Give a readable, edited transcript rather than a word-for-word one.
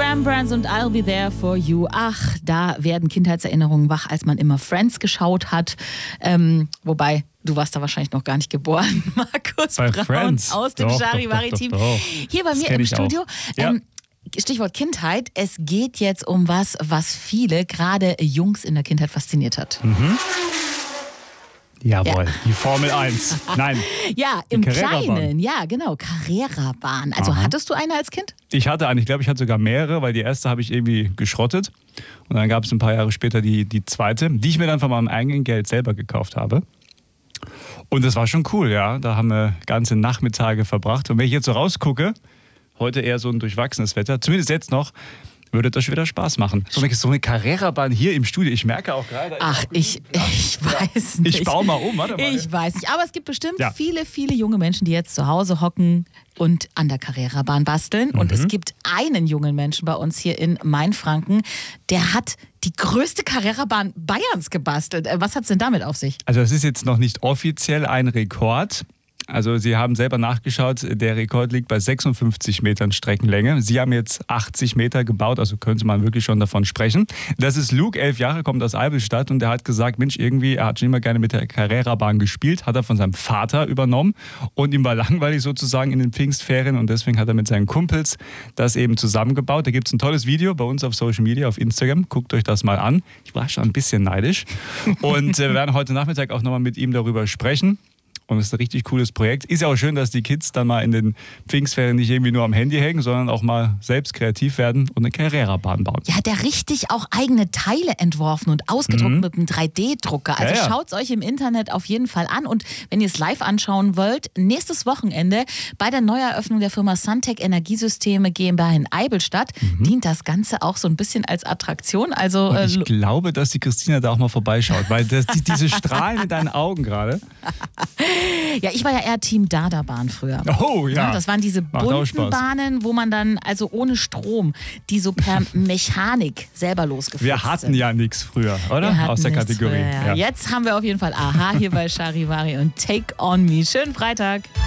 Rembrandts und I'll Be There For You. Ach, da werden Kindheitserinnerungen wach, als man immer Friends geschaut hat. Wobei, du warst da wahrscheinlich noch gar nicht geboren. Markus bei Braun Friends. aus dem Charivari-Team. Hier bei mir im Studio. Stichwort Kindheit. Es geht jetzt um was viele, gerade Jungs in der Kindheit fasziniert hat. Jawohl, die Formel 1. Nein. Ja, im Kleinen. Ja, genau. Carrera-Bahn. Also hattest du eine als Kind? Ich hatte eine. Ich glaube, ich hatte sogar mehrere, weil die erste habe ich irgendwie geschrottet. Und dann gab es ein paar Jahre später die zweite, die ich mir dann von meinem eigenen Geld selber gekauft habe. Und das war schon cool, ja. Da haben wir ganze Nachmittage verbracht. Und wenn ich jetzt so rausgucke, heute eher so ein durchwachsenes Wetter, zumindest jetzt noch, würde das schon wieder Spaß machen. So eine Carrera-Bahn hier im Studio. Ich merke auch gerade... Ach, ich weiß nicht. Ich baue mal um, warte mal. Ich weiß nicht. Aber es gibt bestimmt viele junge Menschen, die jetzt zu Hause hocken und an der Carrera-Bahn basteln. Und es gibt einen jungen Menschen bei uns hier in Mainfranken, der hat die größte Carrera-Bahn Bayerns gebastelt. Was hat es denn damit auf sich? Also es ist jetzt noch nicht offiziell ein Rekord. Also Sie haben selber nachgeschaut, der Rekord liegt bei 56 Metern Streckenlänge. Sie haben jetzt 80 Meter gebaut, also könnte man wirklich schon davon sprechen. Das ist Luke, 11 Jahre, kommt aus Eivelstadt und der hat gesagt, Mensch, irgendwie, er hat schon immer gerne mit der Carrera-Bahn gespielt, hat er von seinem Vater übernommen und ihm war langweilig sozusagen in den Pfingstferien und deswegen hat er mit seinen Kumpels das eben zusammengebaut. Da gibt es ein tolles Video bei uns auf Social Media, auf Instagram. Guckt euch das mal an. Ich war schon ein bisschen neidisch und wir werden heute Nachmittag auch nochmal mit ihm darüber sprechen. Und es ist ein richtig cooles Projekt. Ist ja auch schön, dass die Kids dann mal in den Pfingstferien nicht irgendwie nur am Handy hängen, sondern auch mal selbst kreativ werden und eine Carrera-Bahn bauen. Ja, hat der richtig auch eigene Teile entworfen und ausgedruckt mit einem 3D-Drucker. Also schaut es euch im Internet auf jeden Fall an. Und wenn ihr es live anschauen wollt, nächstes Wochenende bei der Neueröffnung der Firma Suntech Energiesysteme GmbH in Eivelstadt dient das Ganze auch so ein bisschen als Attraktion. Also, und ich glaube, dass die Christina da auch mal vorbeischaut, weil diese Strahlen in deinen Augen gerade... Ja, ich war ja eher Team Dada-Bahn früher. Oh ja. Das waren diese bunten Bahnen, wo man dann also ohne Strom, die so per Mechanik selber losgefahren sind. Wir hatten ja nichts früher, oder? Aus der Kategorie. Früher, ja. Jetzt haben wir auf jeden Fall Aha hier bei Charivari und Take On Me. Schönen Freitag.